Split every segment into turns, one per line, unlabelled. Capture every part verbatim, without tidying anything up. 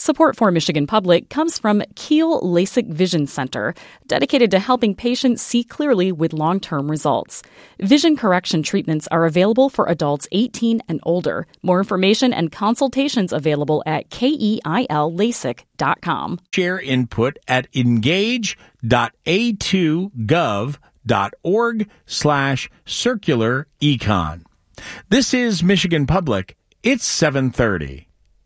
Support for Michigan Public comes from Kiel LASIK Vision Center, dedicated to helping patients see clearly with long-term results. Vision correction treatments are available for adults eighteen and older. More information and consultations available at keil lasik dot com.
Share input at engage dot a two gov dot org slash circular econ. This is Michigan Public. It's seven thirty.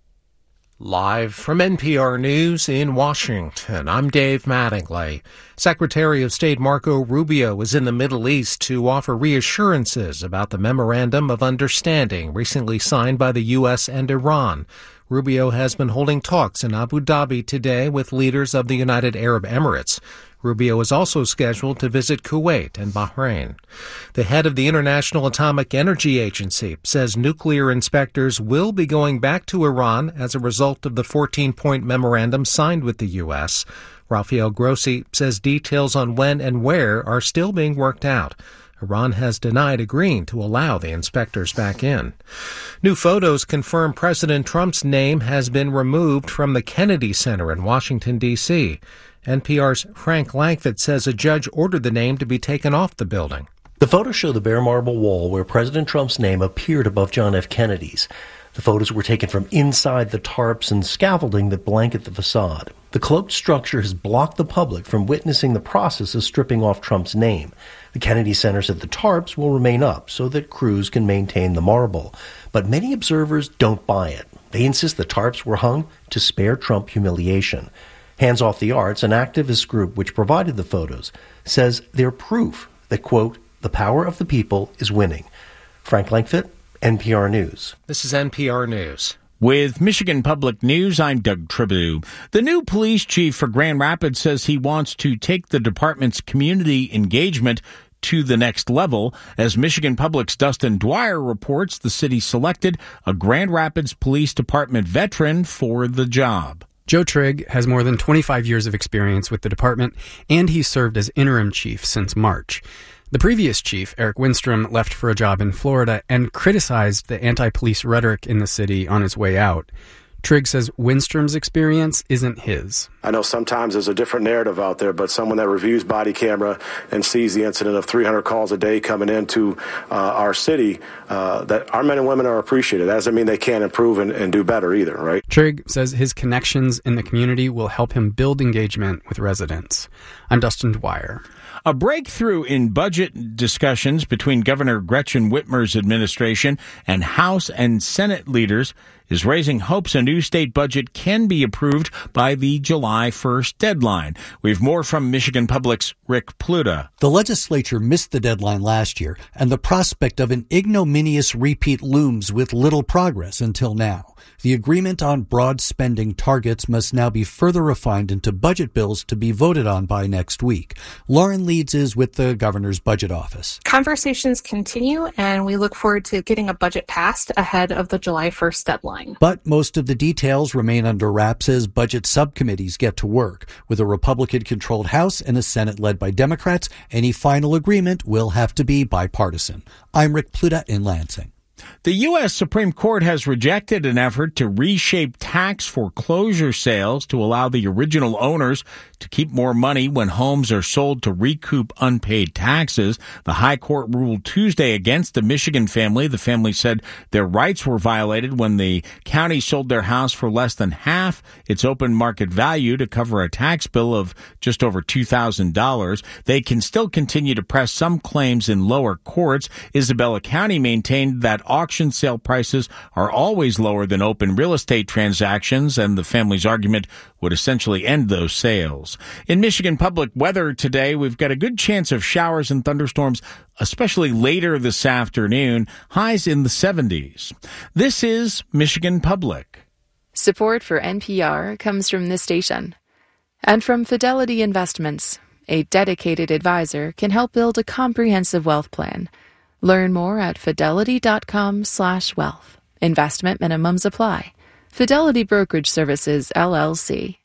Live from N P R News in Washington, I'm Dave Mattingly. Secretary of State Marco Rubio is in the Middle East to offer reassurances about the Memorandum of Understanding recently signed by the U S and Iran. Rubio has been holding talks in Abu Dhabi today with leaders of the United Arab Emirates. Rubio is also scheduled to visit Kuwait and Bahrain. The head of the International Atomic Energy Agency says nuclear inspectors will be going back to Iran as a result of the fourteen-point memorandum signed with the U S. Rafael Grossi says details on when and where are still being worked out. Iran has denied agreeing to allow the inspectors back in. New photos confirm President Trump's name has been removed from the Kennedy Center in Washington, D C N P R's Frank Langford says a judge ordered the name to be taken off the building.
The photos show the bare marble wall where President Trump's name appeared above John F. Kennedy's. The photos were taken from inside the tarps and scaffolding that blanket the facade. The cloaked structure has blocked the public from witnessing the process of stripping off Trump's name. The Kennedy Center said the tarps will remain up so that crews can maintain the marble. But many observers don't buy it. They insist the tarps were hung to spare Trump humiliation. Hands Off the Arts, an activist group which provided the photos, says they're proof that, quote, the power of the people is winning. Frank Langford, N P R News.
This is N P R News.
With Michigan Public News, I'm Doug Tribune. The new police chief for Grand Rapids says he wants to take the department's community engagement to the next level. As Michigan Public's Dustin Dwyer reports, the city selected a Grand Rapids Police Department veteran for the job.
Joe Trigg has more than twenty-five years of experience with the department, and he's served as interim chief since March. The previous chief, Eric Winstrom, left for a job in Florida and criticized the anti-police rhetoric in the city on his way out. Trigg says Winstrom's experience isn't his.
I know sometimes there's a different narrative out there, but someone that reviews body camera and sees the incident of three hundred calls a day coming into uh, our city, uh, that our men and women are appreciated. That doesn't mean they can't improve and, and do better either, right?
Trigg says his connections in the community will help him build engagement with residents. I'm Dustin Dwyer.
A breakthrough in budget discussions between Governor Gretchen Whitmer's administration and House and Senate leaders is raising hopes a new state budget can be approved by the July first deadline. We have more from Michigan Public's Rick Pluta.
The legislature missed the deadline last year, and the prospect of an ignominious repeat looms with little progress until now. The agreement on broad spending targets must now be further refined into budget bills to be voted on by next week. Lauren Leeds is with the governor's budget office.
Conversations continue, and we look forward to getting a budget passed ahead of the July first deadline.
But most of the details remain under wraps as budget subcommittees get to work. With a Republican-controlled House and a Senate led by Democrats, any final agreement will have to be bipartisan. I'm Rick Pluta in Lansing.
The U S Supreme Court has rejected an effort to reshape tax foreclosure sales to allow the original owners to keep more money when homes are sold to recoup unpaid taxes. The High Court ruled Tuesday against the Michigan family. The family said their rights were violated when the county sold their house for less than half its open market value to cover a tax bill of just over two thousand dollars. They can still continue to press some claims in lower courts. Isabella County maintained that auction sale prices are always lower than open real estate transactions, and the family's argument would essentially end those sales. In Michigan Public weather today, we've got a good chance of showers and thunderstorms, especially later this afternoon, highs in the seventies. This is Michigan Public.
Support for N P R comes from this station and from Fidelity Investments. A dedicated advisor can help build a comprehensive wealth plan. Learn more at fidelity.com slash wealth. Investment minimums apply. Fidelity Brokerage Services, L L C.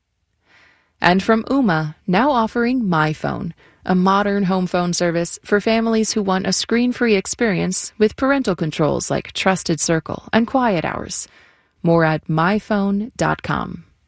And from Ooma, now offering MyPhone, a modern home phone service for families who want a screen-free experience with parental controls like Trusted Circle and Quiet Hours. More at my phone dot com.